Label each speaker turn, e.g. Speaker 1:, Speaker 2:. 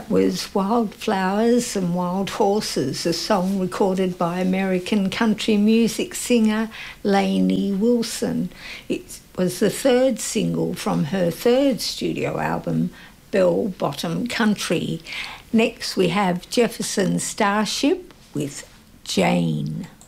Speaker 1: was Wildflowers and Wild Horses, a song recorded by American country music singer Lainey Wilson. It was the third single from her third studio album, Bell Bottom Country. Next we have Jefferson Starship with Jane.